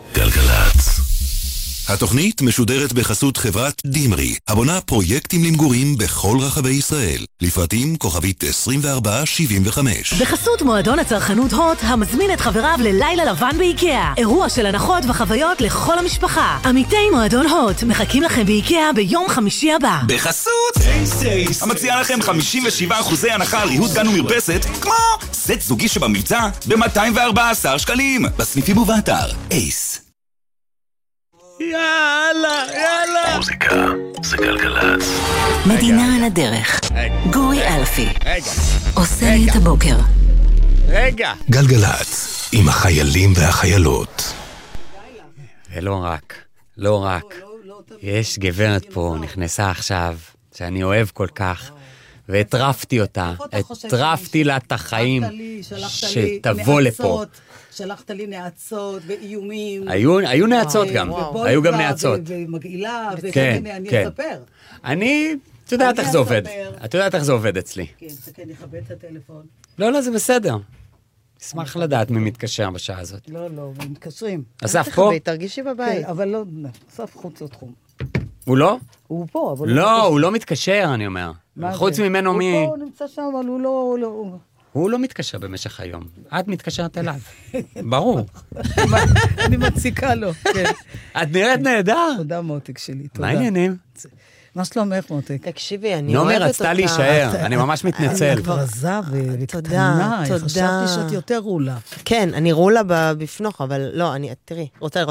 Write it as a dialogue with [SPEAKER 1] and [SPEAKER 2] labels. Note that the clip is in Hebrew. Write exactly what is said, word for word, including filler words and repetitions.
[SPEAKER 1] גלגלצ. התוכנית משודרת בחסות חברת דימרי, הבונה פרויקטים למגורים בכל רחבי ישראל. לפרטים כוכבית עשרים וארבע שבעים וחמש.
[SPEAKER 2] בחסות מועדון הצרכנות הוט, המזמין את חבריו ללילה לבן באיקאה. אירוע של הנחות וחוויות לכל המשפחה. עמיתי מועדון הוט מחכים לכם באיקאה ביום חמישי הבא.
[SPEAKER 3] בחסות אייס אייס, המציעה לכם חמישים ושבעה אחוזי הנחה על ריהוט גן ומרפסת, כמו סט זוגי שבמבצע ב-מאתיים וארבע עשרה שקלים. בסניפים ובאתר אייס.
[SPEAKER 4] יאללה, יאללה.
[SPEAKER 1] מוזיקה זה גלגלצ.
[SPEAKER 2] מדינה על הדרך. גורי אלפי.
[SPEAKER 4] רגע.
[SPEAKER 2] עושה לי את הבוקר.
[SPEAKER 4] רגע.
[SPEAKER 1] גלגלצ, עם החיילים והחיילות.
[SPEAKER 4] ולא רק, לא רק. יש גברת פה, נכנסה עכשיו, שאני אוהב כל כך, והטרפתי אותה, הטרפתי לה את החיים, שתבוא לפה.
[SPEAKER 5] שלחת לי נעצות ואיומים.
[SPEAKER 4] היו נעצות גם, היו גם נעצות.
[SPEAKER 5] ומגעילה,
[SPEAKER 4] כן,
[SPEAKER 5] ואני
[SPEAKER 4] כן.
[SPEAKER 5] אספר.
[SPEAKER 4] אני, את יודעת איך זה עובד. את יודעת איך זה עובד אצלי.
[SPEAKER 5] כן, כן, נכבד את הטלפון.
[SPEAKER 4] לא, לא, זה בסדר. אשמח לדעת מי מתקשר בשעה הזאת.
[SPEAKER 5] לא, לא, הם מתקשרים.
[SPEAKER 4] אסף פה?
[SPEAKER 6] תרגישי בבית.
[SPEAKER 5] כן, אבל לא, אסף חוץ לתחום.
[SPEAKER 4] הוא לא?
[SPEAKER 5] הוא פה, אבל...
[SPEAKER 4] לא, הוא לא מתקשר, אני אומר. חוץ ממנו מי...
[SPEAKER 5] הוא פה, הוא נמצא שם, אבל הוא לא...
[SPEAKER 4] הוא לא מתקשר במשך היום. את מתקשרת אליו. ברור.
[SPEAKER 5] אני מציקה לו, כן.
[SPEAKER 4] את נראית נהדר.
[SPEAKER 5] תודה מותק שלי, תודה.
[SPEAKER 4] מה העניינים?
[SPEAKER 5] מה שלומך מותק?
[SPEAKER 6] תקשיבי, אני אוהבת אותך.
[SPEAKER 4] נעמי רצתה להישאר, אני ממש מתנצל.
[SPEAKER 5] אני כבר עזב וקטנה, חשבתי שאת יותר רולה.
[SPEAKER 6] כן, אני רולה בפנוך, אבל לא, אני, תראי, רוצה לראות